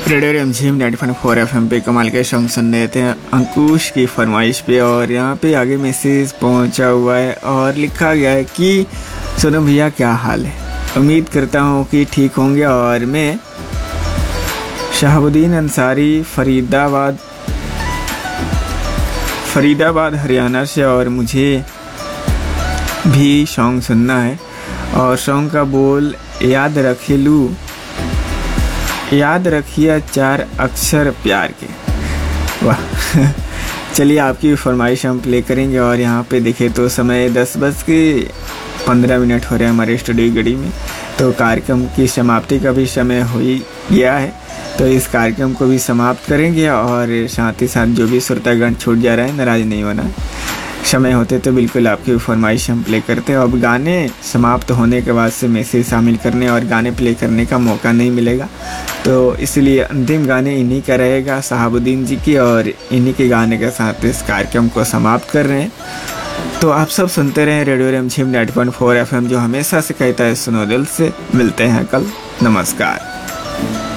Radio रिमझिम 90.4 FM पे कमाल के सॉन्ग सुन रहे थे अंकुश की फरमाइश पे। और यहाँ पे आगे मैसेज पहुँचा हुआ है और लिखा गया है कि सोनू भैया क्या हाल है, उम्मीद करता हूँ कि ठीक होंगे। और मैं शहाबुद्दीन अंसारी फरीदाबाद हरियाणा से, और मुझे भी सॉन्ग सुनना है। और सॉन्ग का बोल याद रखिए 4 अक्षर प्यार के। वाह चलिए आपकी भी फरमाइश हम प्ले करेंगे। और यहाँ पे देखें तो समय 10:15 हो रहे हैं हमारे स्टूडियो घड़ी में। तो कार्यक्रम की समाप्ति का भी समय हो ही गया है, तो इस कार्यक्रम को भी समाप्त करेंगे। और साथ ही साथ जो भी श्रोतागण छूट जा रहे हैं, नाराज़ नहीं होना। समय होते तो बिल्कुल आपकी फरमाइश हम प्ले करते हैं। अब गाने समाप्त होने के बाद से मैसेज शामिल करने और गाने प्ले करने का मौका नहीं मिलेगा, तो इसलिए अंतिम गाने इन्हीं का रहेगा, शहाबुद्दीन जी की। और इन्हीं के गाने के साथ इस कार्यक्रम को समाप्त कर रहे हैं। तो आप सब सुनते रहें रेडियो रिमझिम 90.4 FM, जो हमेशा से कहता है सुनो दिल से। मिलते हैं कल, नमस्कार।